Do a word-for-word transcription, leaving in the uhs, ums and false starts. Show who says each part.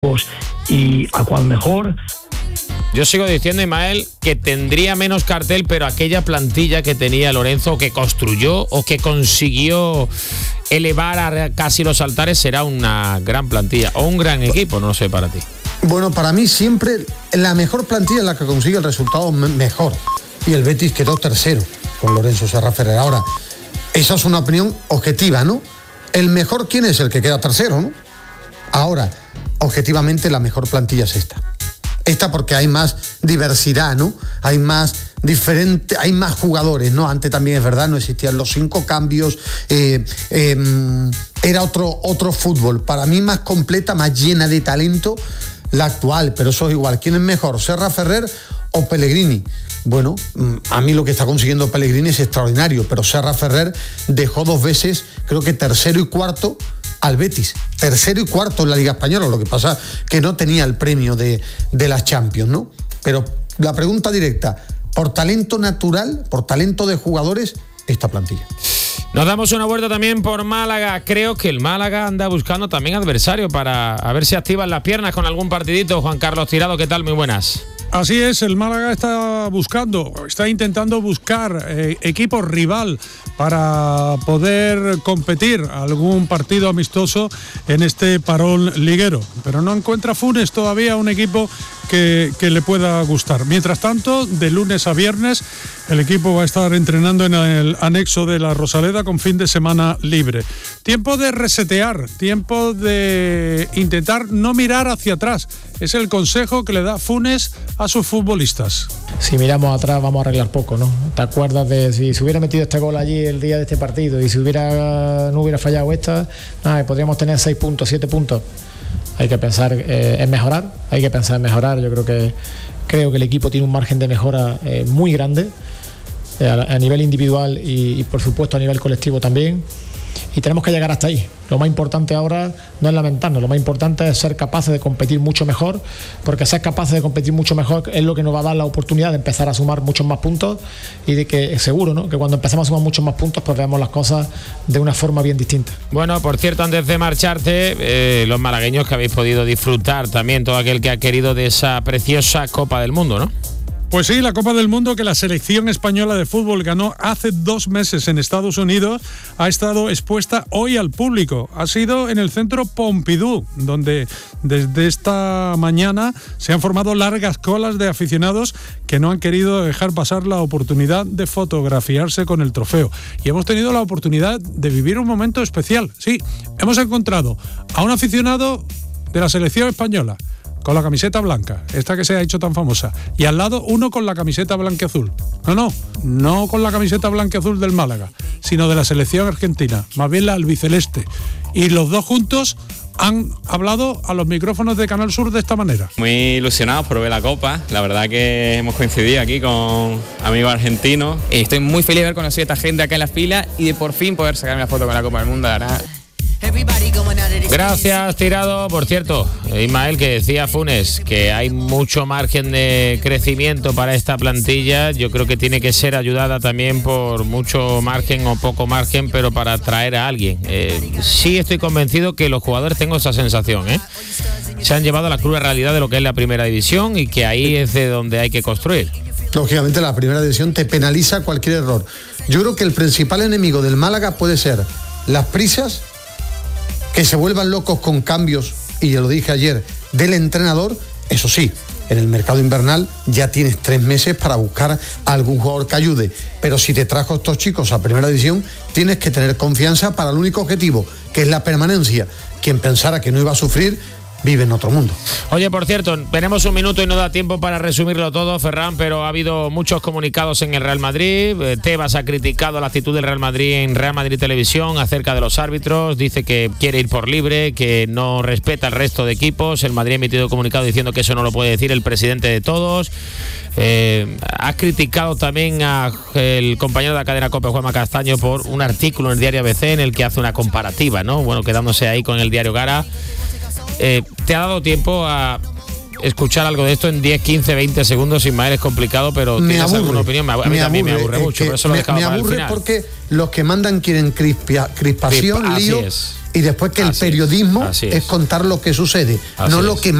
Speaker 1: y a cual mejor.
Speaker 2: Yo sigo diciendo, Ismael, que tendría menos cartel, pero aquella plantilla que tenía Lorenzo, que construyó o que consiguió elevar a casi los altares, será una gran plantilla o un gran equipo, no sé para ti.
Speaker 3: Bueno, para mí siempre la mejor plantilla es la que consigue el resultado mejor. Y el Betis quedó tercero con Lorenzo Serra Ferrer. Ahora, esa es una opinión objetiva, ¿no? El mejor, ¿quién es? El que queda tercero, ¿no? Ahora, objetivamente la mejor plantilla es esta. Esta porque hay más diversidad, ¿no? Hay más diferente, hay más jugadores, ¿no? Antes también es verdad, no existían los cinco cambios, eh, eh, era otro, otro fútbol. Para mí más completa, más llena de talento la actual, pero eso es igual. ¿Quién es mejor, Serra Ferrer o Pellegrini? Bueno, a mí lo que está consiguiendo Pellegrini es extraordinario, pero Serra Ferrer dejó dos veces, creo que tercero y cuarto, al Betis, tercero y cuarto en la Liga Española, lo que pasa que no tenía el premio de, de las Champions, ¿no? Pero la pregunta directa, por talento natural, por talento de jugadores, esta plantilla.
Speaker 2: Nos damos una vuelta también por Málaga. Creo que el Málaga anda buscando también adversario para a ver si activan las piernas con algún partidito. Juan Carlos Tirado, ¿qué tal? Muy buenas.
Speaker 4: Así es, el Málaga está buscando, está intentando buscar eh, equipo rival para poder competir algún partido amistoso en este parón liguero, pero no encuentra Funes todavía un equipo que, que le pueda gustar. Mientras tanto, de lunes a viernes, el equipo va a estar entrenando en el anexo de la Rosaleda con fin de semana libre. Tiempo de resetear, tiempo de intentar no mirar hacia atrás. Es el consejo que le da Funes a sus futbolistas.
Speaker 5: Si miramos atrás vamos a arreglar poco, ¿no? ¿Te acuerdas de si se hubiera metido este gol allí el día de este partido y si hubiera no hubiera fallado esta, nada, podríamos tener seis puntos, siete puntos? Hay que pensar eh, en mejorar, hay que pensar en mejorar. Yo creo que creo que el equipo tiene un margen de mejora eh, muy grande eh, a, a nivel individual y, y por supuesto a nivel colectivo también. Y tenemos que llegar hasta ahí. Lo más importante ahora no es lamentarnos, lo más importante es ser capaces de competir mucho mejor, porque ser capaces de competir mucho mejor es lo que nos va a dar la oportunidad de empezar a sumar muchos más puntos y de que seguro, ¿no?, que cuando empezamos a sumar muchos más puntos pues veamos las cosas de una forma bien distinta.
Speaker 2: Bueno, por cierto, antes de marcharte, eh, los malagueños que habéis podido disfrutar también, todo aquel que ha querido, de esa preciosa Copa del Mundo, ¿no?
Speaker 4: Pues sí, la Copa del Mundo que la selección española de fútbol ganó hace dos meses en Estados Unidos ha estado expuesta hoy al público. Ha sido en el centro Pompidou, donde desde esta mañana se han formado largas colas de aficionados que no han querido dejar pasar la oportunidad de fotografiarse con el trofeo. Y hemos tenido la oportunidad de vivir un momento especial. Sí, hemos encontrado a un aficionado de la selección española con la camiseta blanca, esta que se ha hecho tan famosa, y al lado uno con la camiseta blanqueazul. No, no, no con la camiseta blanqueazul del Málaga, sino de la selección argentina, más bien la albiceleste. Y los dos juntos han hablado a los micrófonos de Canal Sur de esta manera.
Speaker 6: Muy ilusionados por ver la Copa, la verdad que hemos coincidido aquí con amigos argentinos.
Speaker 7: Estoy muy feliz de haber conocido a esta gente acá en la fila y de por fin poder sacarme la foto con la Copa del Mundo, la verdad.
Speaker 2: Gracias, Tirado. Por cierto, Ismael, que decía Funes que hay mucho margen de crecimiento para esta plantilla. Yo creo que tiene que ser ayudada también por mucho margen o poco margen, pero para traer a alguien. Eh, sí estoy convencido que los jugadores, tengo esa sensación, ¿eh? se han llevado a la cruda realidad de lo que es la primera división y que ahí es de donde hay que construir.
Speaker 3: Lógicamente la primera división te penaliza cualquier error. Yo creo que el principal enemigo del Málaga puede ser las prisas, que se vuelvan locos con cambios, y ya lo dije ayer, del entrenador. Eso sí, en el mercado invernal ya tienes tres meses para buscar a algún jugador que ayude, pero si te trajo estos chicos a primera división, tienes que tener confianza para el único objetivo, que es la permanencia. Quien pensara que no iba a sufrir, vive en otro mundo.
Speaker 2: Oye, por cierto, tenemos un minuto y no da tiempo para resumirlo todo, Ferran, pero ha habido muchos comunicados en el Real Madrid. Tebas ha criticado la actitud del Real Madrid en Real Madrid Televisión acerca de los árbitros, dice que quiere ir por libre, que no respeta al resto de equipos. El Madrid ha emitido comunicado diciendo que eso no lo puede decir el presidente de todos. Eh, ha criticado también al compañero de la cadena COPE, Juanma Castaño, por un artículo en el diario A B C en el que hace una comparativa, ¿no? Bueno, quedándose ahí con el diario Gara. Eh, ¿Te ha dado tiempo a escuchar algo de esto en diez, quince, veinte segundos? Ismael, es complicado, pero
Speaker 3: me
Speaker 2: ¿tienes
Speaker 3: aburre,
Speaker 2: alguna opinión? A mí
Speaker 3: me
Speaker 2: también
Speaker 3: aburre,
Speaker 2: me aburre mucho,
Speaker 3: eh,
Speaker 2: por eso lo he
Speaker 3: me,
Speaker 2: dejado
Speaker 3: me
Speaker 2: para
Speaker 3: aburre
Speaker 2: el final.
Speaker 3: Porque los que mandan quieren crispia, crispación,
Speaker 2: Crisp,
Speaker 3: lío,
Speaker 2: es.
Speaker 3: y después que
Speaker 2: Así
Speaker 3: el periodismo
Speaker 2: es,
Speaker 3: es.
Speaker 2: es
Speaker 3: contar lo que sucede,
Speaker 2: así
Speaker 3: no
Speaker 2: es.
Speaker 3: lo que